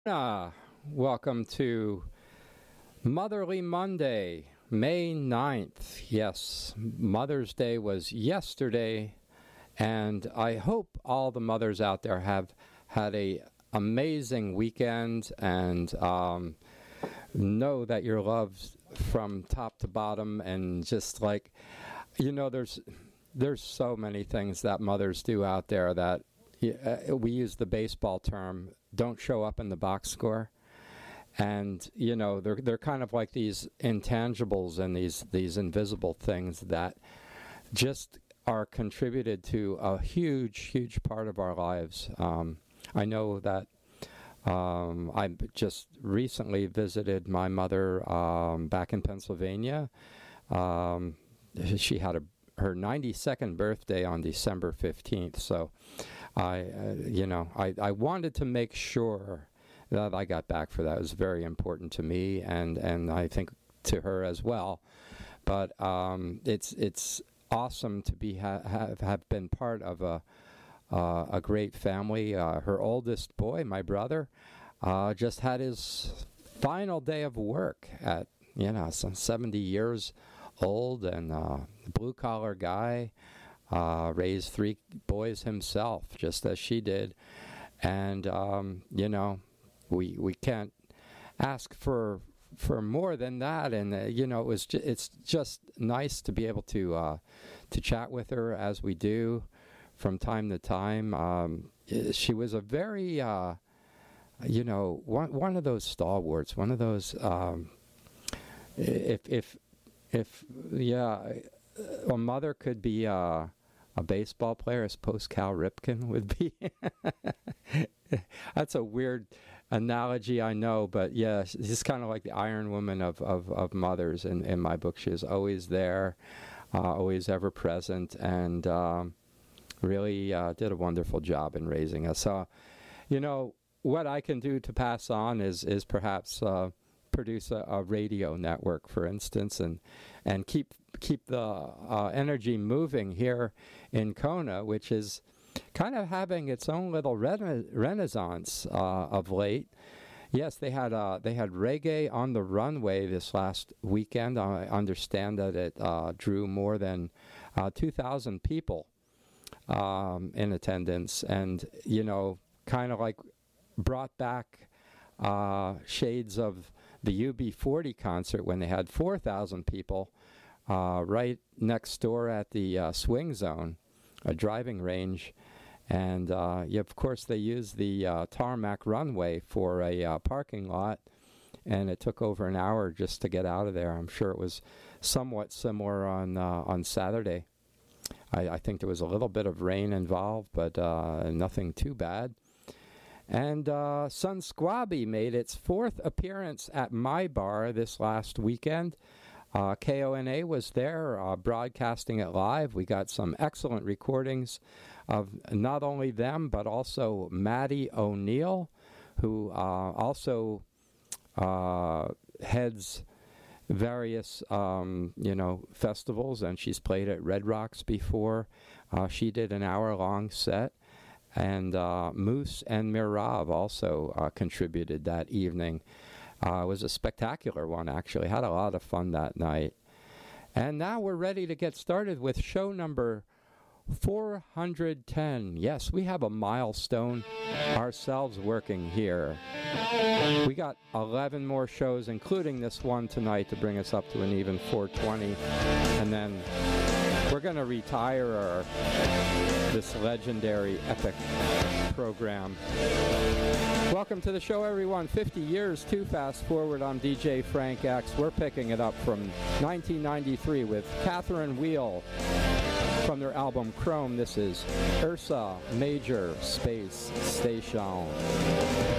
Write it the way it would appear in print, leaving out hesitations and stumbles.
Welcome to Motherly Monday, May 9th. Yes, Mother's Day was yesterday, and I hope all the mothers out there have had a amazing weekend and know that you're loved from top to bottom. And just like, there's so many things that mothers do out there that we use the baseball term, don't show up in the box score. And they're kind of like these intangibles and these invisible things that just are contributed to a huge part of our lives. I know that I just recently visited my mother back in Pennsylvania. She had her 92nd birthday on December 15th, so I wanted to make sure that I got back for that. It was very important to me, and I think to her as well. But it's awesome to have been part of a great family. Her oldest boy, my brother, just had his final day of work at some 70 years old, and blue collar guy, raised 3 boys himself, just as she did, and we can't ask for more than that. And it's just nice to be able to chat with her as we do from time to time. She was a very one of those stalwarts, one of those if a mother could be a baseball player, I suppose Cal Ripken would be. That's a weird analogy, I know, but yeah, she's kind of like the Iron Woman of mothers in my book. She is always there, always ever present, and really did a wonderful job in raising us. So, what I can do to pass on is perhaps produce a radio network, for instance, and keep the energy moving here in Kona, which is kind of having its own little renaissance of late. Yes, they had reggae on the runway this last weekend. I understand that it drew more than 2,000 people in attendance, and kind of like brought back shades of the UB40 concert when they had 4,000 people right next door at the Swing Zone, a driving range. And of course, they used the tarmac runway for a parking lot, and it took over an hour just to get out of there. I'm sure it was somewhat similar on Saturday. I think there was a little bit of rain involved, but nothing too bad. And Sun Squabby made its 4th appearance at my bar this last weekend. KONA was there broadcasting it live. We got some excellent recordings of not only them, but also Maddie O'Neill, who also heads various festivals, and she's played at Red Rocks before. She did an hour-long set. And Moose and Mirav also contributed that evening. It was a spectacular one, actually. Had a lot of fun that night. And now we're ready to get started with show number 410. Yes, we have a milestone ourselves working here. We got 11 more shows, including this one tonight, to bring us up to an even 420. And then we're going to retire this legendary epic program. Welcome to the show, everyone. 50 years too fast forward. I'm DJ Frank X. We're picking it up from 1993 with Catherine Wheel from their album Chrome. This is Ursa Major Space Station.